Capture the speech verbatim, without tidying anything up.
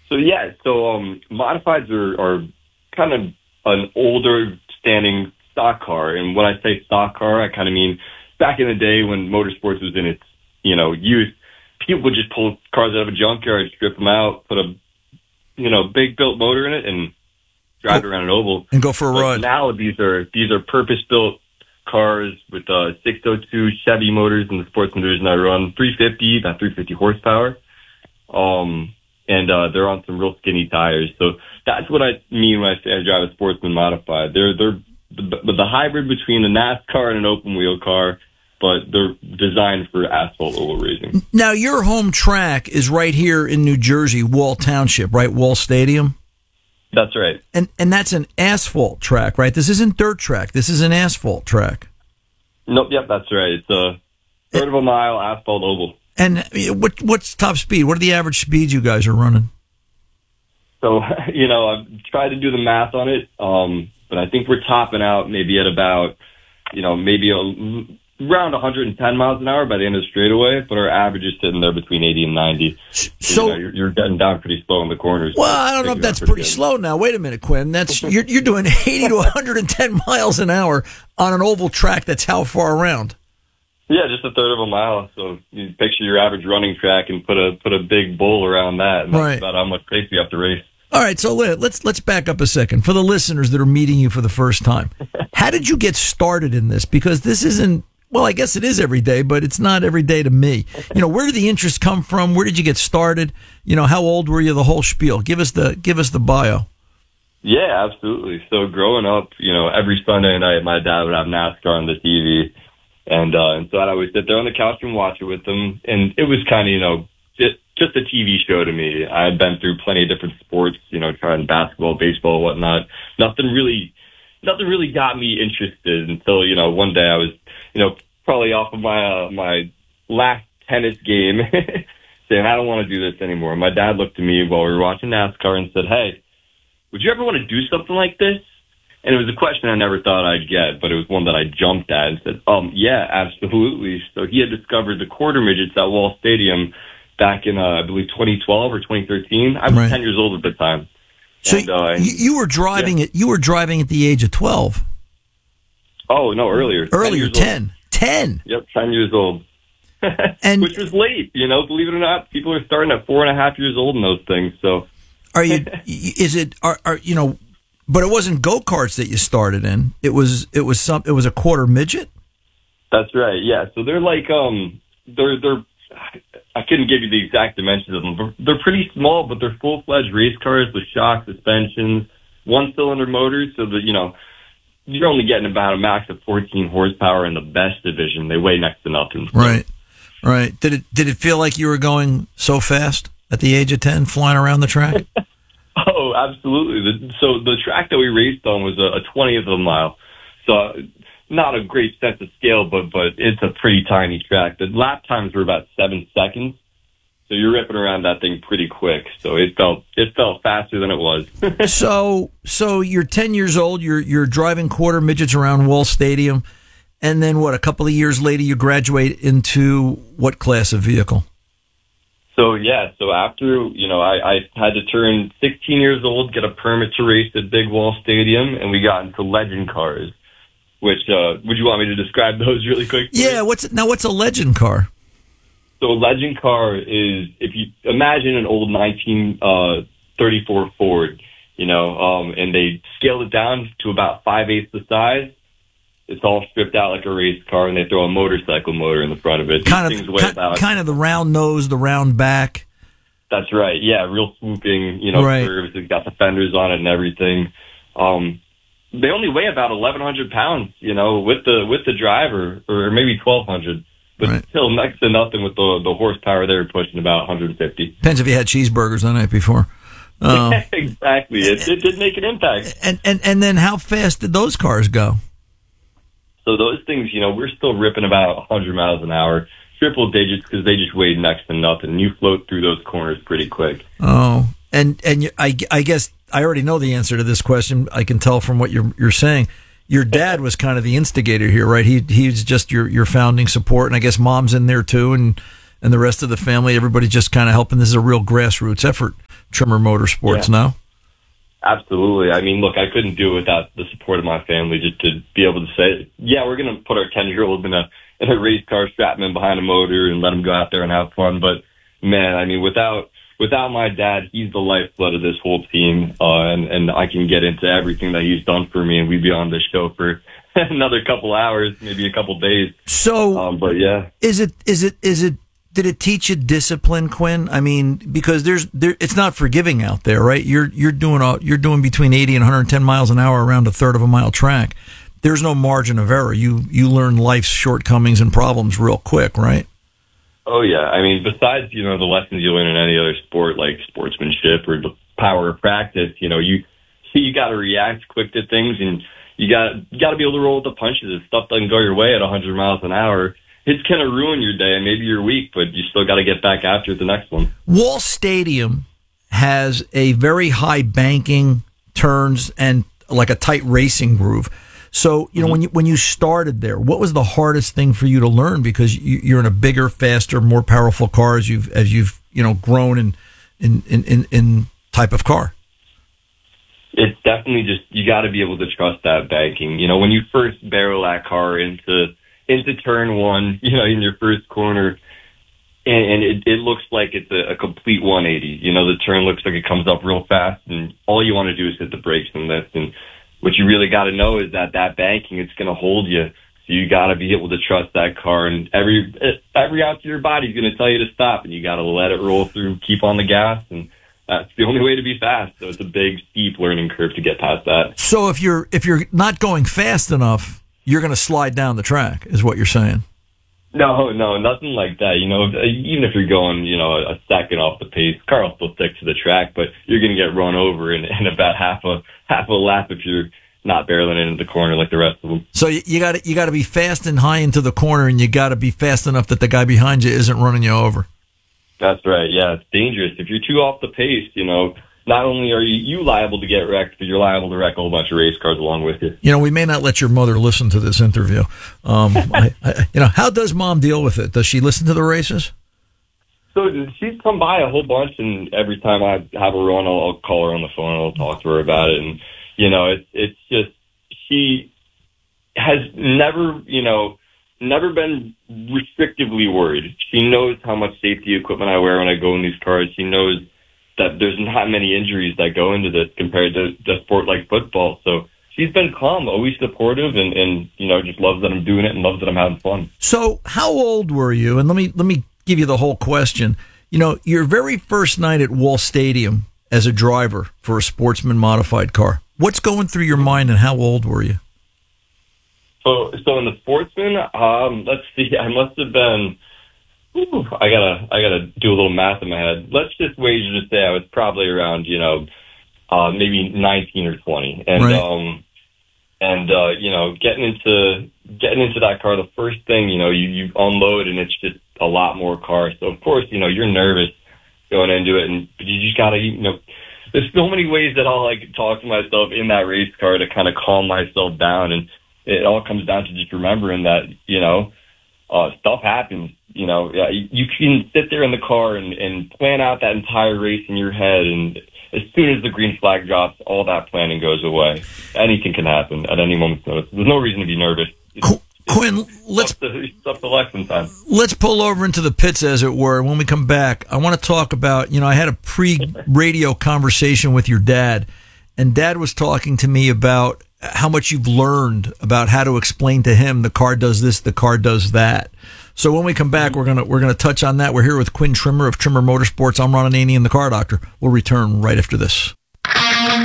So yeah, so um, modifieds are, are kind of an older standing stock car, and when I say stock car, I kind of mean back in the day when motorsports was in its you know youth, people would just pull cars out of a junkyard, strip them out, put a you know big built motor in it, and drive oh, around an oval and go for a but ride. Now these are these are purpose built cars with uh, six oh two Chevy motors in the Sportsman division that run three fifty, about three fifty horsepower. Um, and uh, they're on some real skinny tires. So that's what I mean when I say I drive a Sportsman modified. They're they're the, the hybrid between a NASCAR and an open wheel car, but they're designed for asphalt oval racing. Now, your home track is right here in New Jersey, Wall Township, right? Wall Stadium? That's right. And and that's an asphalt track, right? This isn't dirt track. This is an asphalt track. Nope, yep, that's right. It's a third of a mile asphalt oval. And what what's top speed? What are the average speeds you guys are running? So, you know, I've tried to do the math on it, um, but I think we're topping out maybe at about, you know, maybe a, around one hundred ten miles an hour by the end of the straightaway, but our average is sitting there between eighty and ninety. So, So you know, you're, you're getting down pretty slow in the corners. well, I don't know if that's pretty slow now. Wait a minute, Quinn. That's you're you're doing eighty to one hundred ten miles an hour on an oval track. That's how far around? Yeah, just a third of a mile. So you picture your average running track and put a put a big bull around that, and that's Right. about how much pace you have to race. All right, so let- let's let's back up a second for the listeners that are meeting you for the first time. How did you get started in this? Because this isn't. Well, I guess it is every day, but it's not every day to me. You know, where did the interest come from? Where did you get started? You know, how old were you? The whole spiel. Give us the give us the bio. Yeah, absolutely. So growing up, you know, every Sunday night, my dad would have NASCAR on the T V, and uh, and so I'd always sit there on the couch and watch it with him. And it was kind of, you know, just, just a T V show to me. I had been through plenty of different sports, you know, trying basketball, baseball, whatnot. Nothing really, nothing really got me interested until, you know, one day I was, you know, probably off of my uh, my last tennis game, saying I don't want to do this anymore. My dad looked at me while we were watching NASCAR and said, "Hey, would you ever want to do something like this?" And it was a question I never thought I'd get, but it was one that I jumped at and said, um, yeah, absolutely. So he had discovered the quarter midgets at Wall Stadium back in, uh, I believe, twenty twelve or twenty thirteen. I was Right. ten years old at the time. So and, uh, you, you were driving yeah. it. You were driving at the age of twelve. Oh, no, earlier. Earlier, ten. ten. Ten. Yep, ten years old. And which was late, you know, believe it or not. People are starting at four and a half years old in those things. So, are you? Is it? Are, are you know? But it wasn't go karts that you started in. It was. It was some. It was a quarter midget. That's right. Yeah. So they're like um, they're they're. I couldn't give you the exact dimensions of them. But they're pretty small, but they're full fledged race cars with shock suspensions, one cylinder motors, so that you know. You're only getting about a max of fourteen horsepower in the best division. They weigh next to nothing. So. Right, right. Did it did it feel like you were going so fast at the age of ten, flying around the track? Oh, absolutely. The, so the track that we raced on was a, a twentieth of a mile. So uh, not a great sense of scale, but but it's a pretty tiny track. The lap times were about seven seconds. So you're ripping around that thing pretty quick. So it felt it felt faster than it was. so so you're ten years old. You're you're driving quarter midgets around Wall Stadium, and then what? A couple of years later, you graduate into what class of vehicle? So yeah. So after you know, I, I had to turn sixteen years old, get a permit to race at Big Wall Stadium, and we got into legend cars. Which uh, would you want me to describe those really quick? Yeah. What's now? What's a legend car? So a legend car is, if you imagine an old nineteen thirty-four Ford, you know, um, and they scaled it down to about five-eighths the size. It's all stripped out like a race car, and they throw a motorcycle motor in the front of it. Kind These of, things weigh kind, about, kind of the round nose, the round back. That's right. Yeah, real swooping, you know, Right. curves. It's got the fenders on it and everything. Um, they only weigh about eleven hundred pounds, you know, with the with the driver, or maybe twelve hundred. But Right. still next to nothing with the the horsepower they were pushing, about one hundred fifty. Depends if you had cheeseburgers the night before. Um, Exactly. It, it did make an impact. and, and and then how fast did those cars go? So those things, you know, we're still ripping about one hundred miles an hour, triple digits, because they just weighed next to nothing. And you float through those corners pretty quick. Oh, and and you, I, I guess I already know the answer to this question. I can tell from what you're you're saying. Your dad was kind of the instigator here, right? He he's just your, your founding support, and I guess mom's in there too, and and the rest of the family, everybody just kind of helping. This is a real grassroots effort. Trimmer Motorsports. Yeah. No. Absolutely. I mean, look, I couldn't do it without the support of my family. Just to be able to say, yeah, we're going to put our ten-year-old in a in a race car, strap him in behind a motor, and let him go out there and have fun. But man, I mean, without without my dad, he's the lifeblood of this whole team, uh, and and I can get into everything that he's done for me, and we'd be on this show for another couple hours, maybe a couple days. So, um, but yeah, is it is it is it? Did it teach you discipline, Quinn? I mean, because there's there, it's not forgiving out there, right? You're you're doing a, you're doing between eighty and one hundred ten miles an hour around a third of a mile track. There's no margin of error. You you learn life's shortcomings and problems real quick, right? Oh yeah. I mean, besides you know the lessons you learn in any other sport like sportsmanship or the power of practice, you know you you got to react quick to things, and you got you got to be able to roll with the punches. If stuff doesn't go your way at one hundred miles an hour, it's going to ruin your day and maybe your week, but you still got to get back after the next one. Wall Stadium has a very high banking, turns, and like a tight racing groove. So, you know, mm-hmm. when you when you started there, what was the hardest thing for you to learn? Because you, you're in a bigger, faster, more powerful car as you've as you've you know grown in in in, in, in type of car. It's definitely just you got to be able to trust that banking. You know, when you first barrel that car into into turn one, you know, in your first corner, and, and it, it looks like it's a, a complete one eighty. You know, the turn looks like it comes up real fast, and all you want to do is hit the brakes and lift. And what you really got to know is that that banking, it's going to hold you. So you got to be able to trust that car, and every every ounce of your body is going to tell you to stop, and you got to let it roll through, keep on the gas, and that's the only way to be fast. So it's a big, steep learning curve to get past that. So if you're if you're not going fast enough, you're going to slide down the track, is what you're saying. No, no, nothing like that. You know, even if you're going, you know, a second off the pace, car will still stick to the track, but you're going to get run over in, in about half a half a lap if you're not barreling into the corner like the rest of them. So you got to you got to be fast and high into the corner, and you got to be fast enough that the guy behind you isn't running you over. That's right. Yeah, it's dangerous. If you're too off the pace, you know, not only are you, you liable to get wrecked, but you're liable to wreck a whole bunch of race cars along with you. You know, we may not let your mother listen to this interview. Um, I, I, you know, how does Mom deal with it? Does she listen to the races? So she's come by a whole bunch, and every time I have her on, I'll, I'll call her on the phone and I'll talk to her about it. And, you know, it's it's just, she has never, you know, never been restrictively worried. She knows how much safety equipment I wear when I go in these cars. She knows that there's not many injuries that go into this compared to a sport like football. So she's been calm, always supportive, and, and you know, just loves that I'm doing it and loves that I'm having fun. So how old were you? And let me let me give you the whole question. You know, your very first night at Wall Stadium as a driver for a Sportsman modified car. What's going through your mind, and how old were you? So, so in the Sportsman, um, let's see, I must have been. Ooh, I gotta, I gotta do a little math in my head. Let's just wager to say I was probably around, you know, uh, maybe nineteen or twenty, and right. um, and uh, you know, getting into getting into that car, the first thing, you know, you you unload, and it's just a lot more cars. So of course, you know, you're nervous going into it, and you just gotta, you know, there's so many ways that I'll like talk to myself in that race car to kind of calm myself down, and it all comes down to just remembering that, you know, uh, stuff happens. You know, yeah, you can sit there in the car and, and plan out that entire race in your head, and as soon as the green flag drops, all that planning goes away. Anything can happen at any moment's notice. There's no reason to be nervous. It's, Quinn, let's up to, up to lesson time. Let's pull over into the pits, as it were. When we come back, I want to talk about, you know, I had a pre-radio conversation with your dad, and Dad was talking to me about how much you've learned about how to explain to him the car does this, the car does that. So when we come back, we're gonna we're gonna touch on that. We're here with Quinn Trimmer of Trimmer Motorsports. I'm Ron Ananian, the Car Doctor. We'll return right after this.